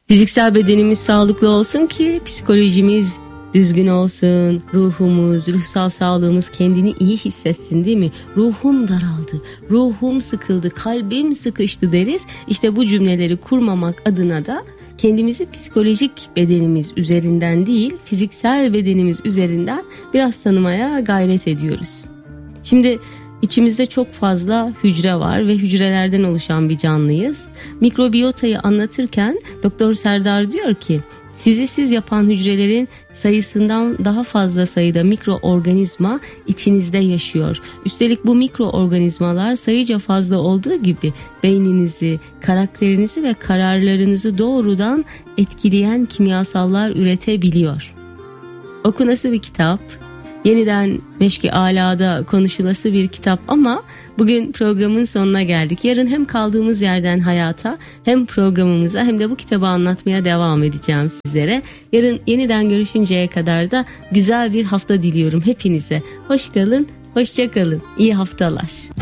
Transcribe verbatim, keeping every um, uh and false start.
Fiziksel bedenimiz sağlıklı olsun ki psikolojimiz düzgün olsun, ruhumuz, ruhsal sağlığımız kendini iyi hissetsin, değil mi? Ruhum daraldı, ruhum sıkıldı, kalbim sıkıştı deriz. İşte bu cümleleri kurmamak adına da kendimizi psikolojik bedenimiz üzerinden değil, fiziksel bedenimiz üzerinden biraz tanımaya gayret ediyoruz. Şimdi İçimizde çok fazla hücre var ve hücrelerden oluşan bir canlıyız. Mikrobiyotayı anlatırken Doktor Serdar diyor ki, sizi siz yapan hücrelerin sayısından daha fazla sayıda mikroorganizma içinizde yaşıyor. Üstelik bu mikroorganizmalar sayıca fazla olduğu gibi beyninizi, karakterinizi ve kararlarınızı doğrudan etkileyen kimyasallar üretebiliyor. Okunası bir kitap. Yeniden Meşk-i Alâ'da konuşulası bir kitap ama bugün programın sonuna geldik. Yarın hem kaldığımız yerden hayata, hem programımıza, hem de bu kitabı anlatmaya devam edeceğim sizlere. Yarın yeniden görüşünceye kadar da güzel bir hafta diliyorum hepinize. Hoş kalın, hoşça kalın, iyi haftalar.